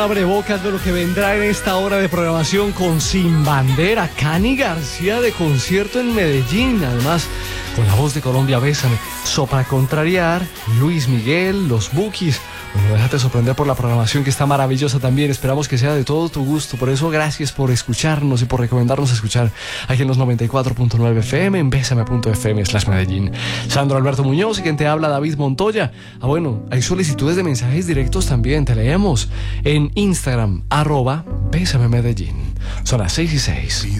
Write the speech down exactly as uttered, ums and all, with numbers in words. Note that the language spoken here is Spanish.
Abre bocas de lo que vendrá en esta hora de programación con Sin Bandera, Cani García de concierto en Medellín, además con la voz de Colombia, Bésame, Sopra Contrariar, Luis Miguel, Los Bukis. Bueno, déjate sorprender por la programación que está maravillosa también. Esperamos que sea de todo tu gusto. Por eso, gracias por escucharnos y por recomendarnos escuchar aquí en los noventa y cuatro punto nueve F M, en bésame punto f m slash Medellín. Sandro Alberto Muñoz y quien te habla, David Montoya. Ah, bueno, hay solicitudes de mensajes directos también, te leemos en Instagram, arroba Bésame Medellín. Son las seis y seis.